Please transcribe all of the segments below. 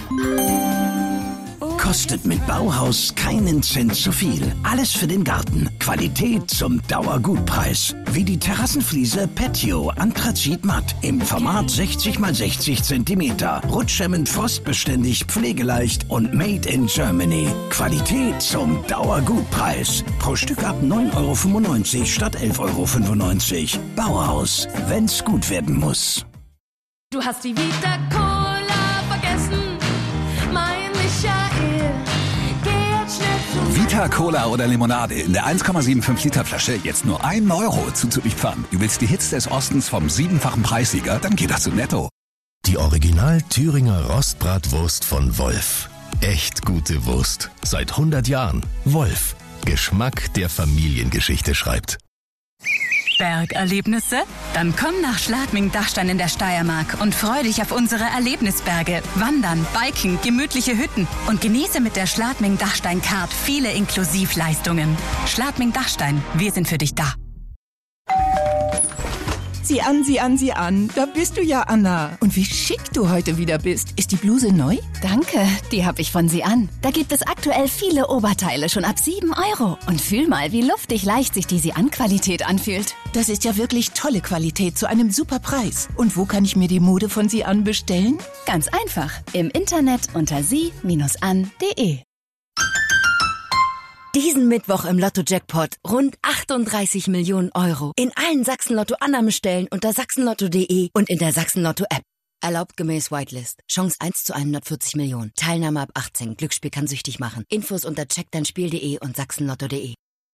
Kostet mit Bauhaus keinen Cent zu viel. Alles für den Garten. Qualität zum Dauergutpreis. Wie die Terrassenfliese Patio Anthrazit Matt im Format 60 x 60 cm. Rutschhemmend, frostbeständig, pflegeleicht und made in Germany. Qualität zum Dauergutpreis. Pro Stück ab 9,95 € statt 11,95 €. Bauhaus, wenn's gut werden muss. Du hast die Vita Cola vergessen, mein Michael. Geh jetzt schnell zu Vita Cola oder Limonade in der 1,75 Liter Flasche jetzt nur 1 € zuzupfern. Du willst die Hits des Ostens vom 7-fachen Preissieger? Dann geht das zu Netto. Die Original Thüringer Rostbratwurst von Wolf. Echt gute Wurst. Seit 100 Jahren. Wolf. Geschmack, der Familiengeschichte schreibt. Bergerlebnisse? Dann komm nach Schladming-Dachstein in der Steiermark und freu dich auf unsere Erlebnisberge. Wandern, Biken, gemütliche Hütten und genieße mit der Schladming-Dachstein-Card viele Inklusivleistungen. Schladming-Dachstein, wir sind für dich da. Sieh an, sieh an, sieh an. Da bist du ja, Anna. Und wie schick du heute wieder bist. Ist die Bluse neu? Danke, die habe ich von Sie an. Da gibt es aktuell viele Oberteile schon ab 7 €. Und fühl mal, wie luftig leicht sich die Sie-an-Qualität anfühlt. Das ist ja wirklich tolle Qualität zu einem super Preis. Und wo kann ich mir die Mode von Sie an bestellen? Ganz einfach. Im Internet unter sie-an.de. Diesen Mittwoch im Lotto-Jackpot rund 38 Millionen €. In allen Sachsen-Lotto-Annahmestellen unter sachsenlotto.de und in der Sachsen-Lotto-App. Erlaubt gemäß Whitelist. Chance 1 zu 140 Millionen. Teilnahme ab 18. Glücksspiel kann süchtig machen. Infos unter checkdeinspiel.de und sachsenlotto.de.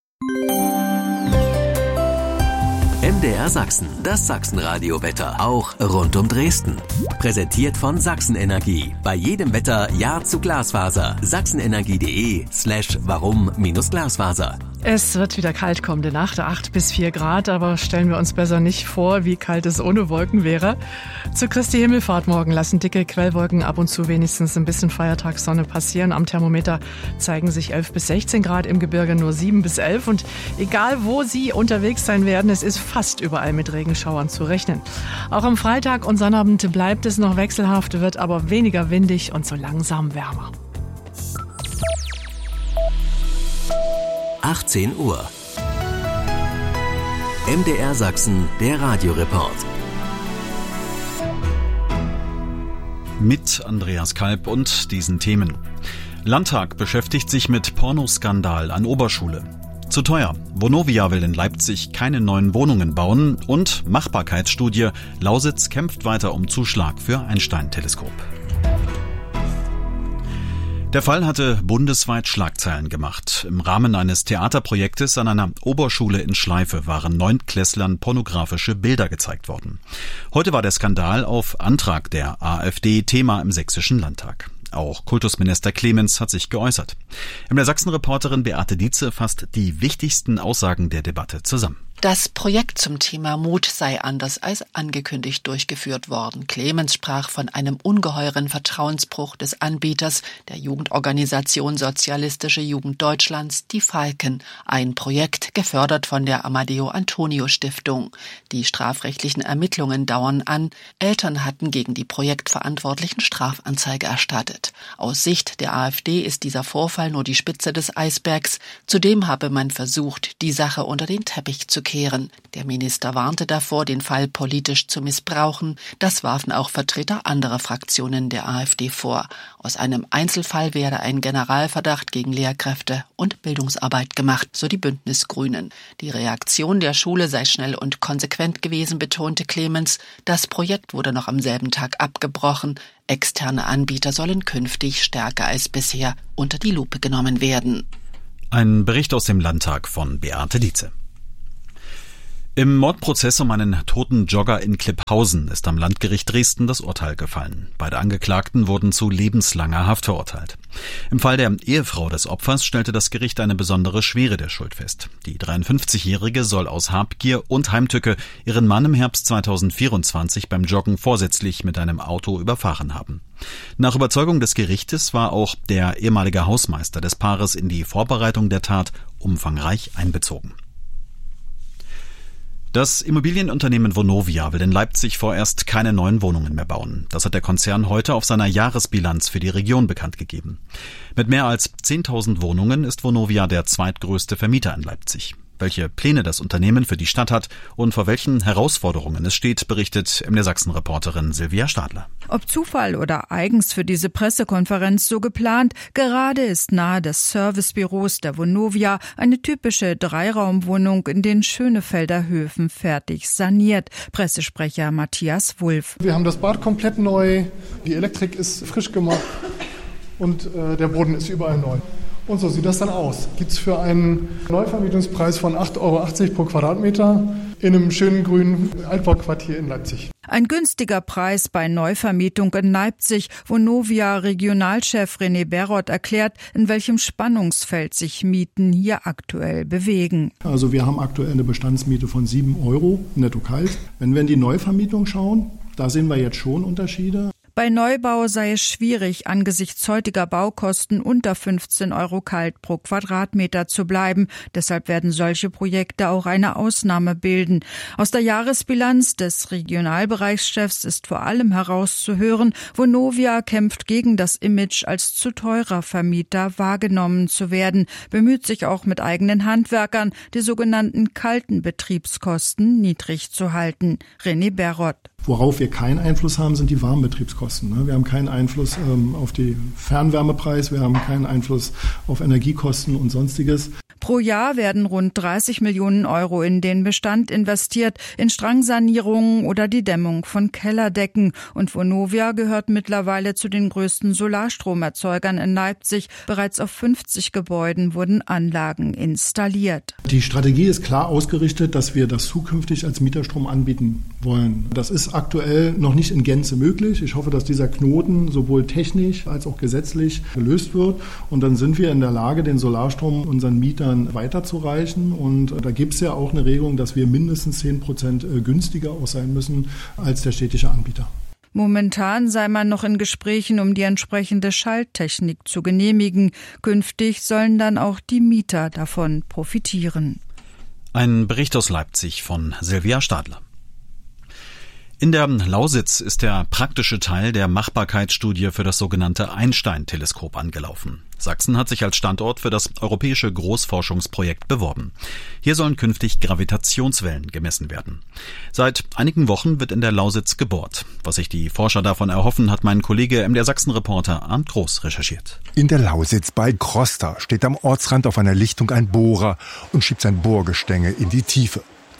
MDR Sachsen, das Sachsenradio-Wetter, auch rund um Dresden. Präsentiert von Sachsenenergie. Bei jedem Wetter Ja zu Glasfaser. sachsenenergie.de/warum-Glasfaser. Es wird wieder kalt kommende Nacht, 8 bis 4 Grad, aber stellen wir uns besser nicht vor, wie kalt es ohne Wolken wäre. Zu Christi Himmelfahrt morgen lassen dicke Quellwolken ab und zu wenigstens ein bisschen Feiertagssonne passieren. Am Thermometer zeigen sich 11 bis 16 Grad, im Gebirge nur 7 bis 11. Und egal, wo Sie unterwegs sein werden, es ist fast überall mit Regenschauern zu rechnen. Auch am Freitag und Sonnabend bleibt es noch wechselhaft, wird aber weniger windig und so langsam wärmer. 18 Uhr. MDR Sachsen, der Radioreport. Mit Andreas Kalb und diesen Themen. Landtag beschäftigt sich mit Pornoskandal an Oberschule. Zu teuer. Vonovia will in Leipzig keine neuen Wohnungen bauen. Und Machbarkeitsstudie. Lausitz kämpft weiter um Zuschlag für Einstein-Teleskop. Der Fall hatte bundesweit Schlagzeilen gemacht. Im Rahmen eines Theaterprojektes an einer Oberschule in Schleife waren 9-Klässlern pornografische Bilder gezeigt worden. Heute war der Skandal auf Antrag der AfD Thema im Sächsischen Landtag. Auch Kultusminister Clemens hat sich geäußert. Der Sachsen-Reporterin Beate Dietze fasst die wichtigsten Aussagen der Debatte zusammen. Das Projekt zum Thema Mut sei anders als angekündigt durchgeführt worden. Clemens sprach von einem ungeheuren Vertrauensbruch des Anbieters, der Jugendorganisation Sozialistische Jugend Deutschlands, die Falken. Ein Projekt gefördert von der Amadeo Antonio Stiftung. Die strafrechtlichen Ermittlungen dauern an. Eltern hatten gegen die Projektverantwortlichen Strafanzeige erstattet. Aus Sicht der AfD ist dieser Vorfall nur die Spitze des Eisbergs. Zudem habe man versucht, die Sache unter den Teppich zu kehren. Der Minister warnte davor, den Fall politisch zu missbrauchen. Das warfen auch Vertreter anderer Fraktionen der AfD vor. Aus einem Einzelfall werde ein Generalverdacht gegen Lehrkräfte und Bildungsarbeit gemacht, so die Bündnisgrünen. Die Reaktion der Schule sei schnell und konsequent gewesen, betonte Clemens. Das Projekt wurde noch am selben Tag abgebrochen. Externe Anbieter sollen künftig stärker als bisher unter die Lupe genommen werden. Ein Bericht aus dem Landtag von Beate Dietze. Im Mordprozess um einen toten Jogger in Klipphausen ist am Landgericht Dresden das Urteil gefallen. Beide Angeklagten wurden zu lebenslanger Haft verurteilt. Im Fall der Ehefrau des Opfers stellte das Gericht eine besondere Schwere der Schuld fest. Die 53-Jährige soll aus Habgier und Heimtücke ihren Mann im Herbst 2024 beim Joggen vorsätzlich mit einem Auto überfahren haben. Nach Überzeugung des Gerichtes war auch der ehemalige Hausmeister des Paares in die Vorbereitung der Tat umfangreich einbezogen. Das Immobilienunternehmen Vonovia will in Leipzig vorerst keine neuen Wohnungen mehr bauen. Das hat der Konzern heute auf seiner Jahresbilanz für die Region bekannt gegeben. Mit mehr als 10.000 Wohnungen ist Vonovia der zweitgrößte Vermieter in Leipzig. Welche Pläne das Unternehmen für die Stadt hat und vor welchen Herausforderungen es steht, berichtet MDR Sachsen-Reporterin Silvia Stadler. Ob Zufall oder eigens für diese Pressekonferenz so geplant, gerade ist nahe des Servicebüros der Vonovia eine typische Dreiraumwohnung in den Schönefelder Höfen fertig saniert. Pressesprecher Matthias Wulff. Wir haben das Bad komplett neu, die Elektrik ist frisch gemacht und der Boden ist überall neu. Und so sieht das dann aus. Gibt's für einen Neuvermietungspreis von 8,80 Euro pro Quadratmeter in einem schönen grünen Altbauquartier in Leipzig. Ein günstiger Preis bei Neuvermietung in Leipzig. Vonovia Regionalchef René Beroth erklärt, in welchem Spannungsfeld sich Mieten hier aktuell bewegen. Also wir haben aktuell eine Bestandsmiete von 7 Euro netto kalt. Wenn wir in die Neuvermietung schauen, da sehen wir jetzt schon Unterschiede. Bei Neubau sei es schwierig, angesichts heutiger Baukosten unter 15 Euro kalt pro Quadratmeter zu bleiben. Deshalb werden solche Projekte auch eine Ausnahme bilden. Aus der Jahresbilanz des Regionalbereichschefs ist vor allem herauszuhören, Vonovia kämpft gegen das Image, als zu teurer Vermieter wahrgenommen zu werden, bemüht sich auch mit eigenen Handwerkern, die sogenannten kalten Betriebskosten niedrig zu halten. René Beroth. Worauf wir keinen Einfluss haben, sind die Warmbetriebskosten. Wir haben keinen Einfluss auf den Fernwärmepreis, wir haben keinen Einfluss auf Energiekosten und Sonstiges. Pro Jahr werden rund 30 Millionen Euro in den Bestand investiert, in Strangsanierungen oder die Dämmung von Kellerdecken. Und Vonovia gehört mittlerweile zu den größten Solarstromerzeugern in Leipzig. Bereits auf 50 Gebäuden wurden Anlagen installiert. Die Strategie ist klar ausgerichtet, dass wir das zukünftig als Mieterstrom anbieten wollen. Das ist aktuell noch nicht in Gänze möglich. Ich hoffe, dass dieser Knoten sowohl technisch als auch gesetzlich gelöst wird. Und dann sind wir in der Lage, den Solarstrom unseren Mietern weiterzureichen. Und da gibt es ja auch eine Regelung, dass wir mindestens 10% günstiger auch sein müssen als der städtische Anbieter. Momentan sei man noch in Gesprächen, um die entsprechende Schalttechnik zu genehmigen. Künftig sollen dann auch die Mieter davon profitieren. Ein Bericht aus Leipzig von Silvia Stadler. In der Lausitz ist der praktische Teil der Machbarkeitsstudie für das sogenannte Einstein-Teleskop angelaufen. Sachsen hat sich als Standort für das europäische Großforschungsprojekt beworben. Hier sollen künftig Gravitationswellen gemessen werden. Seit einigen Wochen wird in der Lausitz gebohrt. Was sich die Forscher davon erhoffen, hat mein Kollege MDR Sachsen-Reporter Arndt Groß recherchiert. In der Lausitz bei Grosta steht am Ortsrand auf einer Lichtung ein Bohrer und schiebt sein Bohrgestänge in die Tiefe,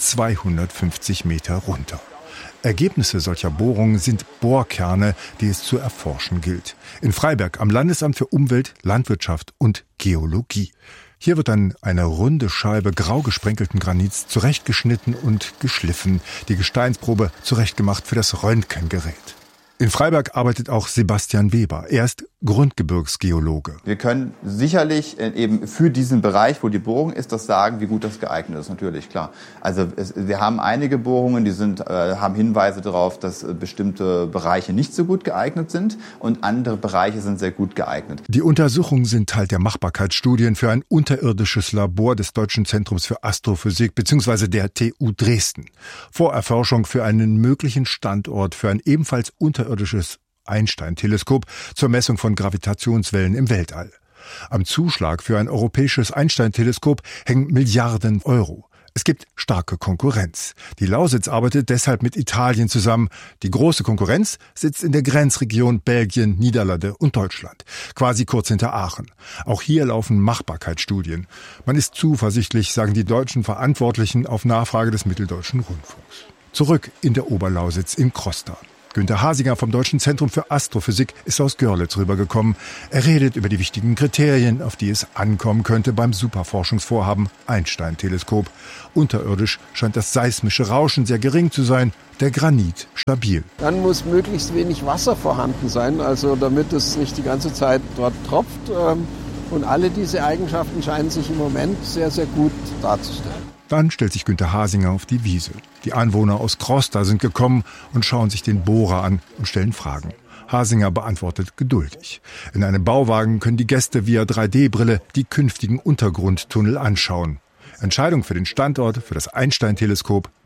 250 Meter runter. Ergebnisse solcher Bohrungen sind Bohrkerne, die es zu erforschen gilt. In Freiberg am Landesamt für Umwelt, Landwirtschaft und Geologie. Hier wird dann eine runde Scheibe grau gesprenkelten Granits zurechtgeschnitten und geschliffen. Die Gesteinsprobe zurechtgemacht für das Röntgengerät. In Freiberg arbeitet auch Sebastian Weber. Er ist Grundgebirgsgeologe. Wir können sicherlich eben für diesen Bereich, wo die Bohrung ist, das sagen, wie gut das geeignet ist, natürlich, klar. Also wir haben einige Bohrungen, die haben Hinweise darauf, dass bestimmte Bereiche nicht so gut geeignet sind und andere Bereiche sind sehr gut geeignet. Die Untersuchungen sind Teil der Machbarkeitsstudien für ein unterirdisches Labor des Deutschen Zentrums für Astrophysik bzw. der TU Dresden. Vorerforschung für einen möglichen Standort für ein ebenfalls unterirdisches Einstein-Teleskop zur Messung von Gravitationswellen im Weltall. Am Zuschlag für ein europäisches Einstein-Teleskop hängen Milliarden Euro. Es gibt starke Konkurrenz. Die Lausitz arbeitet deshalb mit Italien zusammen. Die große Konkurrenz sitzt in der Grenzregion Belgien, Niederlande und Deutschland, quasi kurz hinter Aachen. Auch hier laufen Machbarkeitsstudien. Man ist zuversichtlich, sagen die deutschen Verantwortlichen auf Nachfrage des Mitteldeutschen Rundfunks. Zurück in der Oberlausitz in Krosta. Günter Hasinger vom Deutschen Zentrum für Astrophysik ist aus Görlitz rübergekommen. Er redet über die wichtigen Kriterien, auf die es ankommen könnte beim Superforschungsvorhaben Einstein-Teleskop. Unterirdisch scheint das seismische Rauschen sehr gering zu sein, der Granit stabil. Dann muss möglichst wenig Wasser vorhanden sein, also damit es nicht die ganze Zeit dort tropft. Und alle diese Eigenschaften scheinen sich im Moment sehr, sehr gut darzustellen. Dann stellt sich Günter Hasinger auf die Wiese. Die Einwohner aus Krosta sind gekommen und schauen sich den Bohrer an und stellen Fragen. Hasinger beantwortet geduldig. In einem Bauwagen können die Gäste via 3D-Brille die künftigen Untergrundtunnel anschauen. Entscheidung für den Standort für das Einstein-Teleskop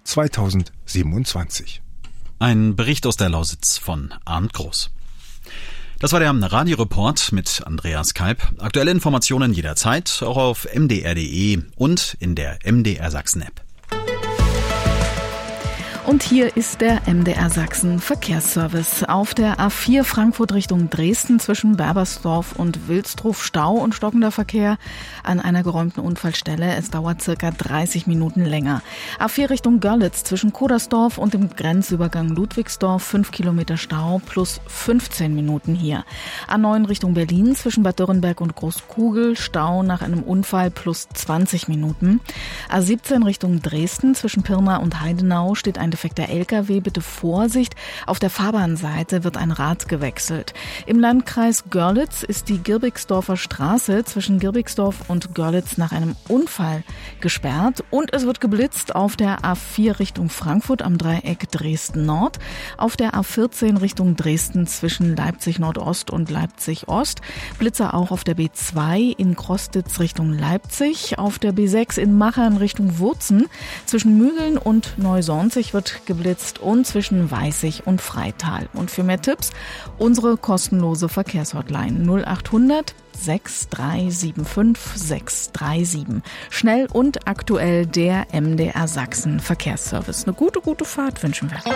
2027. Ein Bericht aus der Lausitz von Arndt Groß. Das war der Radioreport mit Andreas Kalb. Aktuelle Informationen jederzeit, auch auf mdr.de und in der MDR Sachsen App. Und hier ist der MDR Sachsen Verkehrsservice. Auf der A4 Frankfurt Richtung Dresden zwischen Berbersdorf und Wilsdruf Stau und stockender Verkehr an einer geräumten Unfallstelle. Es dauert circa 30 Minuten länger. A4 Richtung Görlitz zwischen Kodersdorf und dem Grenzübergang Ludwigsdorf 5 Kilometer Stau plus 15 Minuten hier. A9 Richtung Berlin zwischen Bad Dürrenberg und Großkugel Stau nach einem Unfall plus 20 Minuten. A17 Richtung Dresden zwischen Pirna und Heidenau steht ein defekter LKW, bitte Vorsicht. Auf der Fahrbahnseite wird ein Rad gewechselt. Im Landkreis Görlitz ist die Girbigsdorfer Straße zwischen Girbigsdorf und Görlitz nach einem Unfall gesperrt und es wird geblitzt auf der A4 Richtung Frankfurt am Dreieck Dresden Nord, auf der A14 Richtung Dresden zwischen Leipzig Nordost und Leipzig Ost, Blitzer auch auf der B2 in Krostitz Richtung Leipzig, auf der B6 in Machern Richtung Wurzen, zwischen Mügeln und Neusornzig wird geblitzt und zwischen Weißig und Freital. Und für mehr Tipps unsere kostenlose Verkehrshotline 0800 6375 637. Schnell und aktuell der MDR Sachsen Verkehrsservice. Eine gute Fahrt wünschen wir.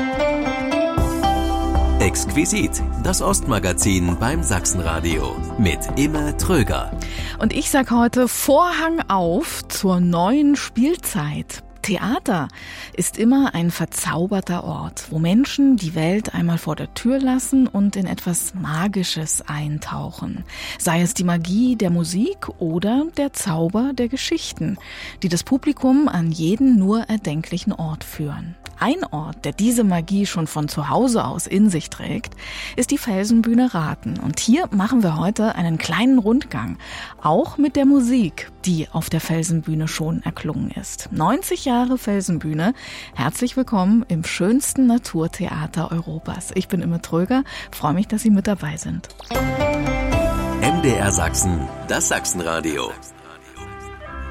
Exquisit, das Ostmagazin beim Sachsenradio mit Imme Tröger. Und ich sag heute Vorhang auf zur neuen Spielzeit. Theater ist immer ein verzauberter Ort, wo Menschen die Welt einmal vor der Tür lassen und in etwas Magisches eintauchen. Sei es die Magie der Musik oder der Zauber der Geschichten, die das Publikum an jeden nur erdenklichen Ort führen. Ein Ort, der diese Magie schon von zu Hause aus in sich trägt, ist die Felsenbühne Rathen. Und hier machen wir heute einen kleinen Rundgang, auch mit der Musik, die auf der Felsenbühne schon erklungen ist. 90 Jahre Felsenbühne. Herzlich willkommen im schönsten Naturtheater Europas. Ich bin Imme Tröger, freue mich, dass Sie mit dabei sind. MDR Sachsen, das Sachsenradio.